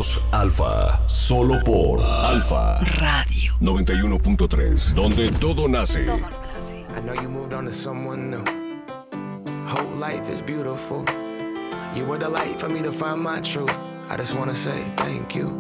escuchamos Alfa, solo por Alfa Radio 91.3, donde todo nace. I know you moved on to someone new. Whole life is beautiful. You were the light for me to find my truth. I just wanna say thank you.